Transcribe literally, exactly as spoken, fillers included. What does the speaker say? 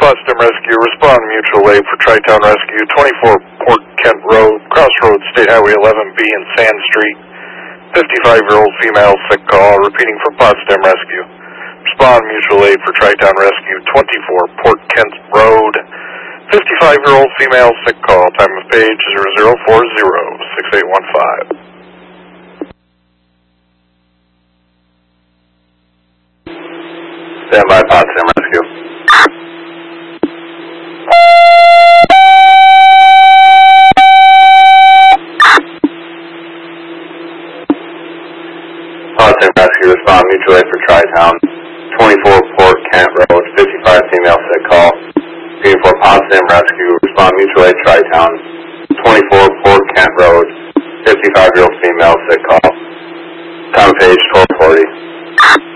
Potsdam Rescue, respond mutual aid for Tri-Town Rescue, twenty-four Port Kent Road, Crossroads, State Highway eleven B and Sand Street. fifty-five-year-old female sick call, repeating for Potsdam Rescue. Respond mutual aid for Tri-Town Rescue, twenty-four Port Kent Road. fifty-five-year-old female sick call, time of page zero zero four zero, six eight one five. Stand by, Potsdam Rescue. Potsdam Rescue, respond mutual aid for Tri-Town, twenty-four Port Kent Road, fifty-five female sick call. Repeating for Potsdam Rescue, respond mutual aid Tri-Town, twenty-four Port Kent Road, fifty-five-year-old